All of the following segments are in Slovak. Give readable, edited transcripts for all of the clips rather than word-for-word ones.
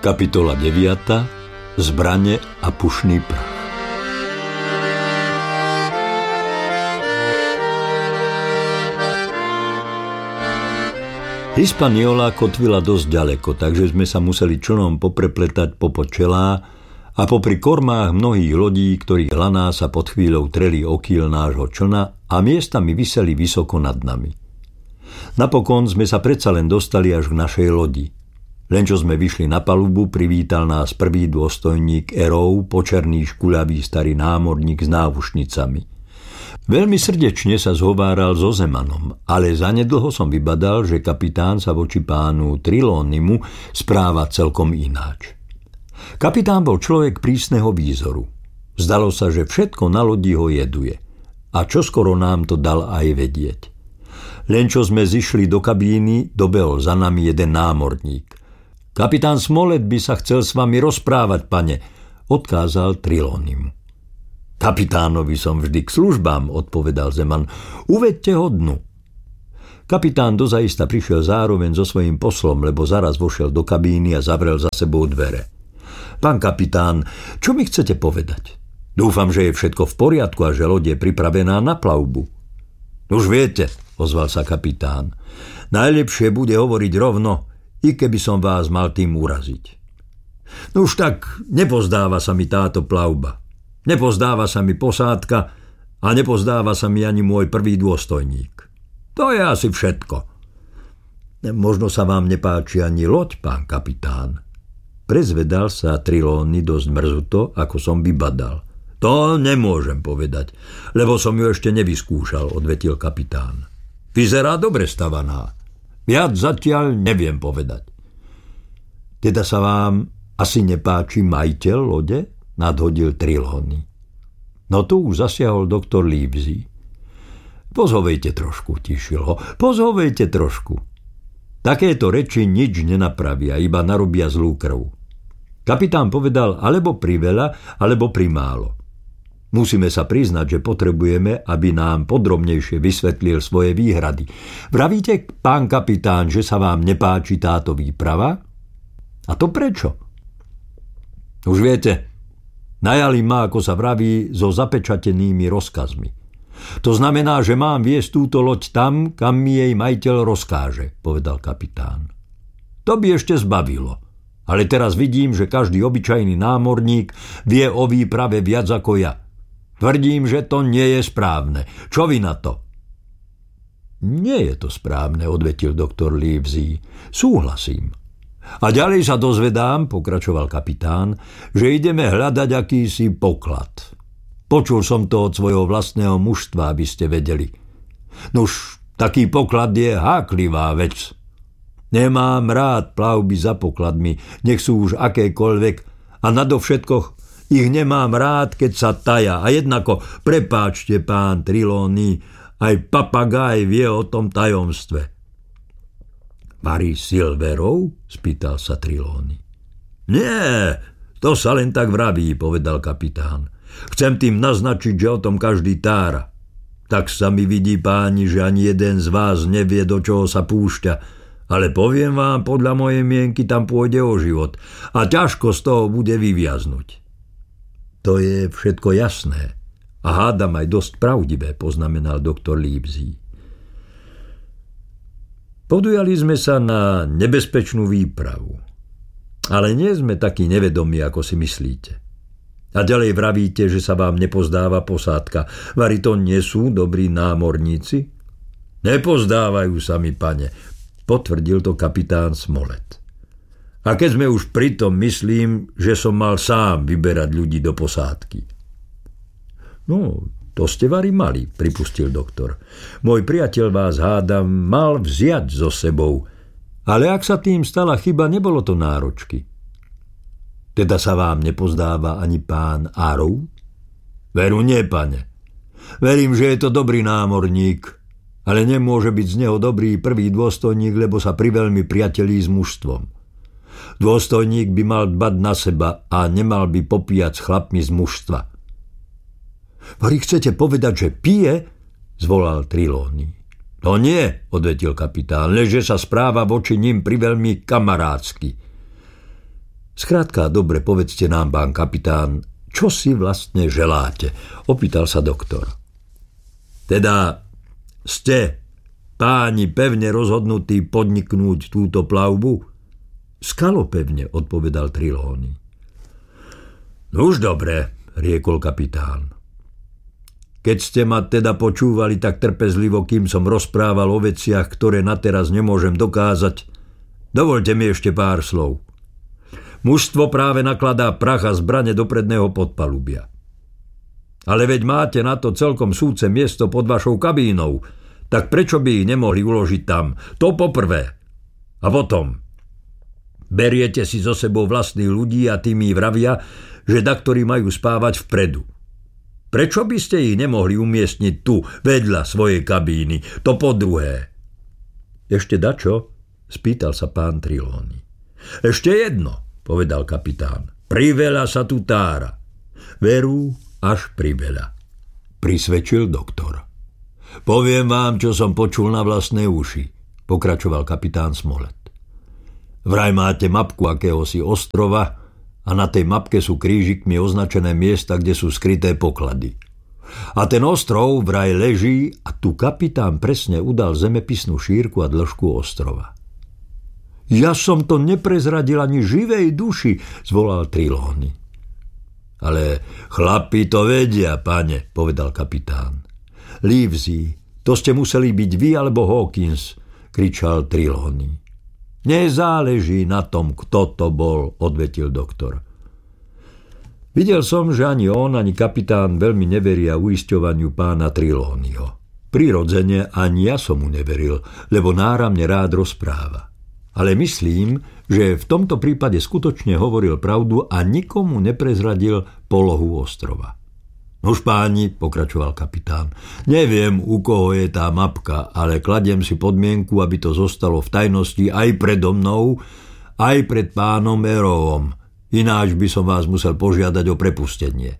Kapitola 9. Zbrane a pušný prach. Hispaniola kotvila dosť ďaleko, takže sme sa museli člnom poprepletať popod čelá a popri kormách mnohých lodí, ktorých laná sa pod chvíľou treli o kýl nášho člna a miestami viseli vysoko nad nami. Napokon sme sa predsa len dostali až k našej lodi. Len čo sme vyšli na palubu, privítal nás prvý dôstojník Erov, počerný škuľavý starý námorník s náušnicami. Veľmi srdečne sa zhováral so Zemanom, ale zanedlho som vybadal, že kapitán sa voči pánu Trilónimu správa celkom ináč. Kapitán bol človek prísneho výzoru. Zdalo sa, že všetko na lodi ho jeduje. A čoskoro nám to dal aj vedieť. Len čo sme zišli do kabíny, dobehol za nami jeden námorník. Kapitán Smolet by sa chcel s vami rozprávať, pane, odkázal Trilónimu. Kapitánovi som vždy k službám, odpovedal Zeman. Uveďte ho dnu. Kapitán dozaista prišiel zároveň so svojím poslom, lebo zaraz vošiel do kabíny a zavrel za sebou dvere. Pán kapitán, čo mi chcete povedať? Dúfam, že je všetko v poriadku a že loď je pripravená na plavbu. Už viete, ozval sa kapitán. Najlepšie bude hovoriť rovno, i keby som vás mal tým uraziť. No už tak nepozdáva sa mi táto plavba. Nepozdáva sa mi posádka a nepozdáva sa mi ani môj prvý dôstojník. To je asi všetko. Možno sa vám nepáči ani loď, pán kapitán. Prezvedal sa Trilóny dosť mrzuto, ako som vybadal. To nemôžem povedať, lebo som ju ešte nevyskúšal, odvetil kapitán. Vyzerá dobre stavaná. Viac zatiaľ neviem povedať. Teda sa vám asi nepáči majiteľ lode? Nadhodil Trilóny. No tu už zasiahol doktor Livesey. Pozhovejte trošku, tišil ho. Pozhovejte trošku. Takéto reči nič nenapravia, iba narobia zlú krv. Kapitán povedal alebo priveľa, alebo primálo. Musíme sa priznať, že potrebujeme, aby nám podrobnejšie vysvetlil svoje výhrady. Vravíte, pán kapitán, že sa vám nepáči táto výprava? A to prečo? Už viete, najali ma, ako sa vraví, so zapečatenými rozkazmi. To znamená, že mám viesť túto loď tam, kam mi jej majiteľ rozkáže, povedal kapitán. To by ešte zbavilo. Ale teraz vidím, že každý obyčajný námorník vie o výprave viac ako ja. Tvrdím, že to nie je správne. Čo vy na to? Nie je to správne, odvetil doktor Livesey. Súhlasím. A ďalej sa dozvedám, pokračoval kapitán, že ideme hľadať akýsi poklad. Počul som to od svojho vlastného mužstva, aby ste vedeli. Nuž, taký poklad je háklivá vec. Nemám rád plavby za pokladmi, nech sú už akékoľvek, a nadovšetko ich nemám rád, keď sa taja. A jednako, prepáčte, pán Trilóny, aj papagáj vie o tom tajomstve. Varí Silverov? Spýtal sa Trilóny. Nie, to sa len tak vraví, povedal kapitán. Chcem tým naznačiť, že o tom každý tára. Tak sa mi vidí, páni, že ani jeden z vás nevie, do čoho sa púšťa. Ale poviem vám, podľa mojej mienky tam pôjde o život a ťažko z toho bude vyviaznuť. To je všetko jasné a hádam aj dosť pravdivé, poznamenal doktor Livesey. Podujali sme sa na nebezpečnú výpravu, ale nie sme takí nevedomí, ako si myslíte. A ďalej vravíte, že sa vám nepozdáva posádka. Vari to nie sú dobrí námorníci? Nepozdávajú sa mi, pane, potvrdil to kapitán Smolet. A keď sme už pri tom, myslím, že som mal sám vyberať ľudí do posádky. No, to ste vari mali, pripustil doktor. Môj priateľ vás, hádam, mal vziať so sebou, ale ak sa tým stala chyba, nebolo to náročky. Teda sa vám nepozdáva ani pán Arrow? Veru nie, pane. Verím, že je to dobrý námorník, ale nemôže byť z neho dobrý prvý dôstojník, lebo sa priveľmi priatelí s mužstvom. Dôstojník by mal dbať na seba a nemal by popíjať s chlapmi z mužstva. Vari chcete povedať, že pije? Zvolal Trilóny. To nie, odvetil kapitán, leže sa správa voči ním priveľmi kamarádsky. Skrátka, dobre, povedzte nám, pán kapitán, čo si vlastne želáte? Opýtal sa doktor. Teda ste, páni, pevne rozhodnutí podniknúť túto plavbu? Skalopevne, odpovedal Trelawney. Už dobre, riekol kapitán. Keď ste ma teda počúvali tak trpezlivo, kým som rozprával o veciach, ktoré na teraz nemôžem dokázať, dovoľte mi ešte pár slov. Mužstvo práve nakladá prach a zbrane do predného podpalubia. Ale veď máte na to celkom súce miesto pod vašou kabínou, tak prečo by ich nemohli uložiť tam? To poprvé. A potom, beriete si so sebou vlastných ľudí a tí mi vravia, že daktorí majú spávať vpredu. Prečo by ste ich nemohli umiestniť tu, vedľa svojej kabíny? To po druhé. Ešte dačo? Spýtal sa pán Trelawney. Ešte jedno, povedal kapitán. Priveľa sa tu tára. Veru, až priveľa, prisvedčil doktor. Poviem vám, čo som počul na vlastné uši, pokračoval kapitán Smollett. Vraj máte mapku akéhosi ostrova a na tej mapke sú krížikmi označené miesta, kde sú skryté poklady. A ten ostrov vraj leží a tu kapitán presne udal zemepisnú šírku a dĺžku ostrova. Ja som to neprezradil ani živej duši, zvolal Trelawney. Ale chlapi to vedia, pane, povedal kapitán. Livesey, to ste museli byť vy alebo Hawkins, kričal Trelawney. Nezáleží na tom, kto to bol, odvetil doktor. Videl som, že ani on, ani kapitán veľmi neveria uisťovaniu pána Trelawneyho. Prirodzene ani ja som mu neveril, lebo náramne rád rozpráva. Ale myslím, že v tomto prípade skutočne hovoril pravdu a nikomu neprezradil polohu ostrova. Nož páni, pokračoval kapitán, neviem, u koho je tá mapka, ale kladiem si podmienku, aby to zostalo v tajnosti aj predo mnou, aj pred pánom Arrowom. Ináč by som vás musel požiadať o prepustenie.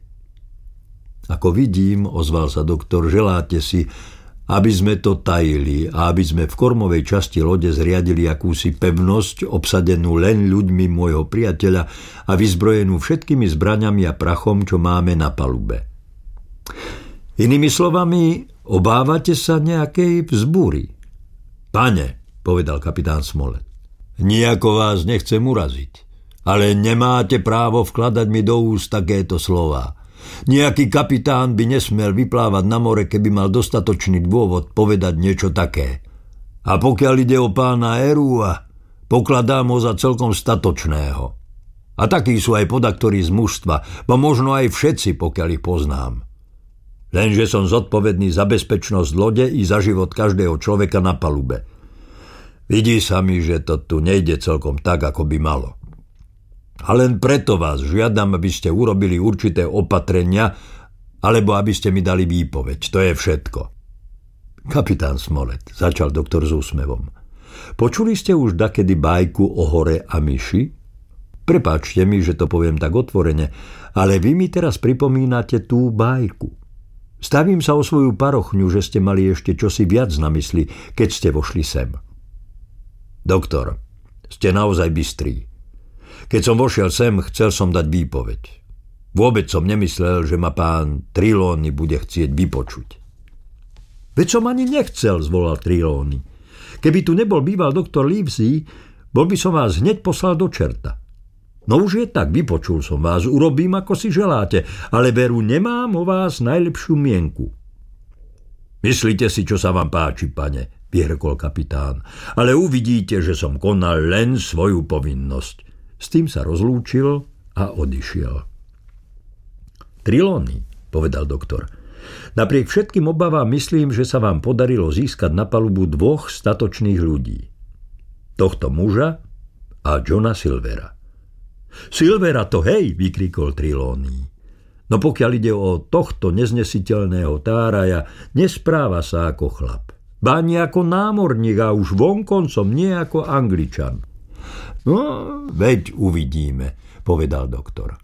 Ako vidím, ozval sa doktor, želáte si, aby sme to tajili a aby sme v kormovej časti lode zriadili akúsi pevnosť, obsadenú len ľuďmi môjho priateľa a vyzbrojenú všetkými zbraňami a prachom, čo máme na palube. Inými slovami, obávate sa nejakej vzbúry? Pane, povedal kapitán Smollett, nijako vás nechcem uraziť, ale nemáte právo vkladať mi do úst takéto slová. Nejaký kapitán by nesmel vyplávať na more, keby mal dostatočný dôvod povedať niečo také. A pokiaľ ide o pána Arrowa, pokladám ho za celkom statočného. A takí sú aj podaktori z mužstva, bo možno aj všetci, pokiaľ ich poznám. Lenže som zodpovedný za bezpečnosť lode i za život každého človeka na palube. Vidí sa mi, že to tu nejde celkom tak, ako by malo. A len preto vás žiadam, aby ste urobili určité opatrenia, alebo aby ste mi dali výpoveď. To je všetko. Kapitán Smollett, začal doktor s úsmevom. Počuli ste už dakedy bajku o hore a myši? Prepáčte mi, že to poviem tak otvorene, ale vy mi teraz pripomínate tú bajku. Stavím sa o svoju parochňu, že ste mali ešte čosi viac na mysli, keď ste vošli sem. Doktor, ste naozaj bystrý. Keď som vošiel sem, chcel som dať výpoveď. Vôbec som nemyslel, že ma pán Trelawney bude chcieť vypočuť. Veď som ani nechcel, zvolal Trelawney. Keby tu nebol býval doktor Livesey, bol by som vás hneď poslal do čerta. No už je tak, vypočul som vás, urobím, ako si želáte, ale veru nemám o vás najlepšiu mienku. Myslíte si, čo sa vám páči, pane, vyhrkol kapitán, ale uvidíte, že som konal len svoju povinnosť. S tým sa rozlúčil a odišiel. Trelawney, povedal doktor, napriek všetkým obavám myslím, že sa vám podarilo získať na palubu 2 statočných ľudí. Tohto muža a Johna Silvera. Silvera to hej, vykríkol Trelawney. No pokiaľ ide o tohto neznesiteľného táraja, nespráva sa ako chlap. Ba nie ako námorník a už vonkoncom nie ako Angličan. No, veď uvidíme, povedal doktor.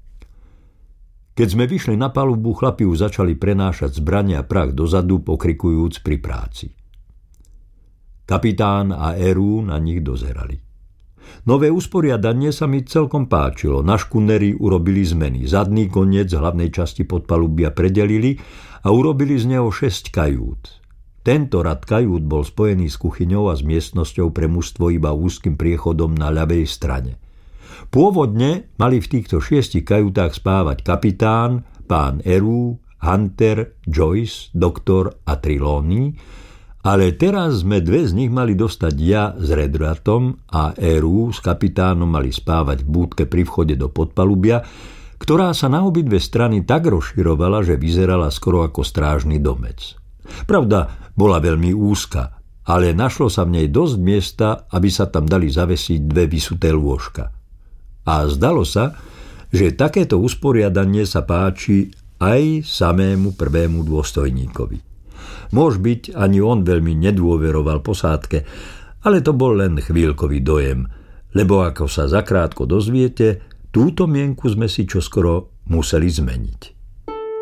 Keď sme vyšli na palubu, chlapi už začali prenášať zbrane a prach dozadu, pokrikujúc pri práci. Kapitán a Arrow na nich dozerali. Nové usporiadanie sa mi celkom páčilo. Na škuneri urobili zmeny. Zadný koniec hlavnej časti podpalubia predelili a urobili z neho 6 kajút. Tento rad kajút bol spojený s kuchyňou a s miestnosťou pre mužstvo iba úzkým priechodom na ľavej strane. Pôvodne mali v týchto 6 kajútach spávať kapitán, pán Eru, Hunter, Joyce, doktor a Trelawney, ale teraz sme 2 z nich mali dostať ja s Redratom a Eru s kapitánom mali spávať v búdke pri vchode do podpalubia, ktorá sa na obidve strany tak rozširovala, že vyzerala skoro ako strážny domec. Pravda, bola veľmi úzka, ale našlo sa v nej dosť miesta, aby sa tam dali zavesiť 2 vysuté lôžka. A zdalo sa, že takéto usporiadanie sa páči aj samému prvému dôstojníkovi. Môž byť, ani on veľmi nedôveroval posádke, ale to bol len chvíľkový dojem, lebo ako sa zakrátko dozviete, túto mienku sme si čoskoro museli zmeniť.